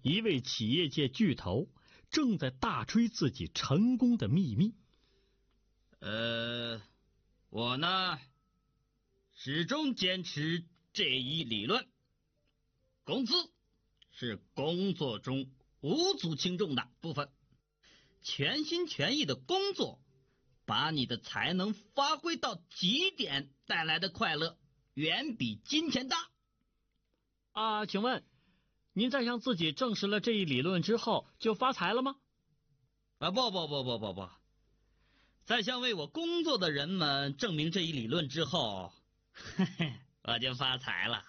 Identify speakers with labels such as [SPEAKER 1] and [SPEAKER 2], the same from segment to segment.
[SPEAKER 1] 一位企业界巨头正在大吹自己成功的秘密。
[SPEAKER 2] 我呢，始终坚持这一理论：工资是工作中无足轻重的部分，全心全意的工作，把你的才能发挥到极点带来的快乐，远比金钱大。
[SPEAKER 1] 请问您在向自己证实了这一理论之后就发财了吗？
[SPEAKER 2] 不，在向为我工作的人们证明这一理论之后，我就发财了。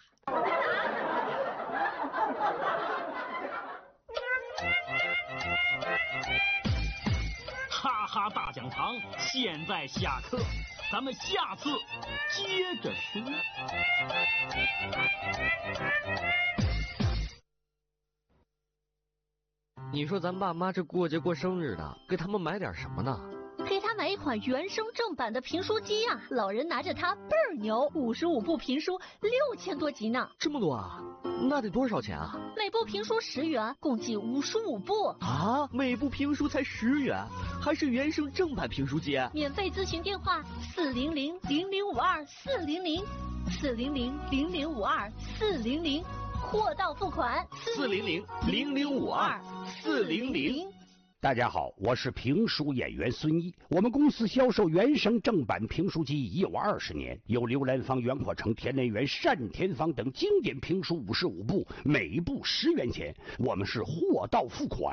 [SPEAKER 1] 哈哈大讲堂现在下课，咱们下次接着说。
[SPEAKER 3] 你说咱爸妈这过节过生日的，给他们买点什么呢？
[SPEAKER 4] 给他买一款原声正版的评书机呀，老人拿着它倍儿牛，55部评书6000多集呢。
[SPEAKER 3] 这么多啊？那得多少钱啊？
[SPEAKER 4] 每部评书10元，共计55部
[SPEAKER 3] 啊！每部评书才10元，还是原声正版评书机？
[SPEAKER 4] 免费咨询电话400-0052-400，400-0052-400，货到付款
[SPEAKER 3] 400-0052-400。
[SPEAKER 5] 大家好，我是评书演员孙一。我们公司销售原声正版评书机已有20年，有刘兰芳、袁阔成、田连元、单田芳等经典评书55部，每部10元钱。我们是货到付款。